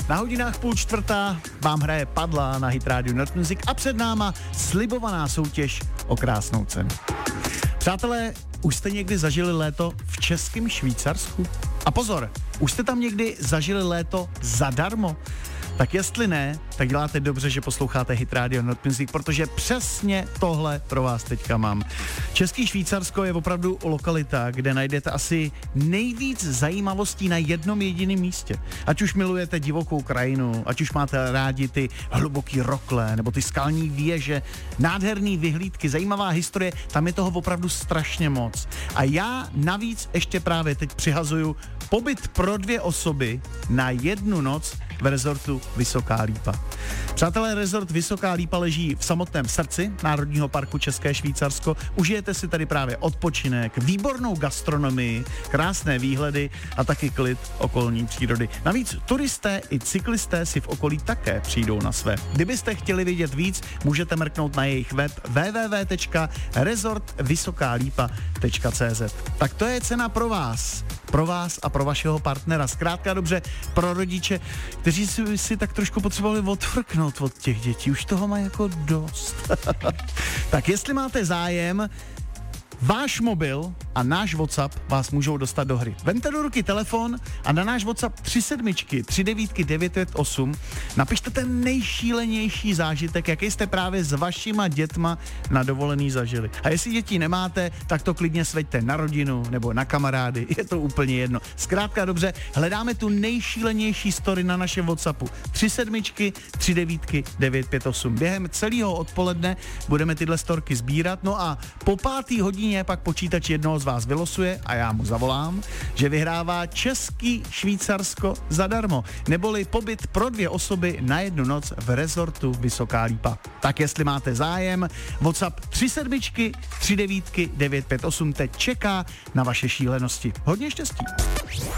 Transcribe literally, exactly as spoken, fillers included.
Na hodinách půl čtvrtá vám hraje Padla na Hit Radio Not Music a před náma slibovaná soutěž o krásnou cenu. Přátelé, už jste někdy zažili léto v českém Švýcarsku? A pozor, už jste tam někdy zažili léto zadarmo? Tak jestli ne, tak děláte dobře, že posloucháte Hit Radio Not Music, protože přesně tohle pro vás teďka mám. Český Švýcarsko je opravdu lokalita, kde najdete asi nejvíc zajímavostí na jednom jediném místě. Ať už milujete divokou krajinu, ať už máte rádi ty hluboký rokle, nebo ty skalní věže, nádherný vyhlídky, zajímavá historie, tam je toho opravdu strašně moc. A já navíc ještě právě teď přihazuju pobyt pro dvě osoby na jednu noc v rezortu Vysoká Lípa. Přátelé, rezort Vysoká Lípa leží v samotném srdci Národního parku České Švýcarsko. Užijete si tady právě odpočinek, výbornou gastronomii, krásné výhledy a taky klid okolní přírody. Navíc turisté i cyklisté si v okolí také přijdou na své. Kdybyste chtěli vědět víc, můžete mrknout na jejich web w w w tečka rezort vysoká lípa tečka c z. Tak to je cena pro vás. Pro vás a pro vašeho partnera. Zkrátka dobře, pro rodiče, kteří si, si tak trošku potřebovali odfrknout od těch dětí. Už toho mají jako dost. Tak jestli máte zájem, váš mobil a náš WhatsApp vás můžou dostat do hry. Vemte do ruky telefon a na náš WhatsApp tři sedmičky, tři devítky, devět pět osm napište ten nejšílenější zážitek, jaký jste právě s vašima dětma na dovolený zažili. A jestli děti nemáte, tak to klidně sveďte na rodinu nebo na kamarády, je to úplně jedno. Zkrátka dobře, hledáme tu nejšílenější story na našem WhatsAppu. tři sedmičky, tři devítky, devět pět osm. Během celého odpoledne budeme tyhle storky sbírat, no a po pátý hodině pak počítač jednoho z vás vylosuje a já mu zavolám, že vyhrává Český Švýcarsko zadarmo, neboli pobyt pro dvě osoby na jednu noc v rezortu Vysoká Lípa. Tak jestli máte zájem, WhatsApp tři sedmičky, tři devítky, devět pět osm teď čeká na vaše šílenosti. Hodně štěstí.